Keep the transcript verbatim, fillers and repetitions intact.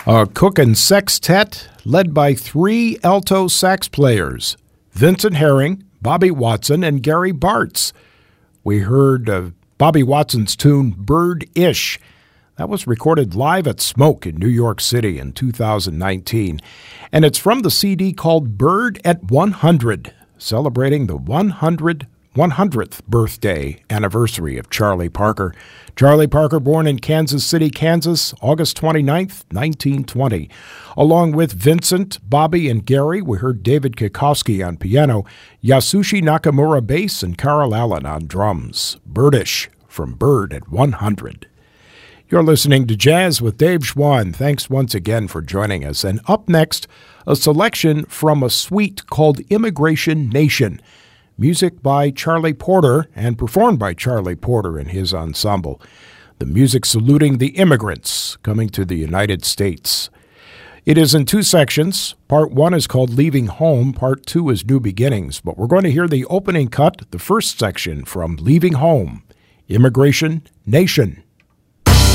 A Cookin' Sextet led by three alto sax players, Vincent Herring, Bobby Watson, and Gary Bartz. We heard uh, Bobby Watson's tune, Bird-ish. That was recorded live at Smoke in New York City in two thousand nineteen. And it's from the C D called Bird at one hundred, celebrating the one hundredth birthday anniversary of Charlie Parker. Charlie Parker, born in Kansas City, Kansas, August twenty-ninth, nineteen twenty. Along with Vincent, Bobby, and Gary, we heard David Kikowski on piano, Yasushi Nakamura bass, and Carl Allen on drums. Birdish from Bird at one hundred. You're listening to Jazz with Dave Schwann. Thanks once again for joining us. And up next, a selection from a suite called Immigration Nation. Music by Charlie Porter and performed by Charlie Porter and his ensemble. The music saluting the immigrants coming to the United States. It is in two sections. Part one is called Leaving Home. Part two is New Beginnings. But we're going to hear the opening cut, the first section from Leaving Home, Immigration Nation.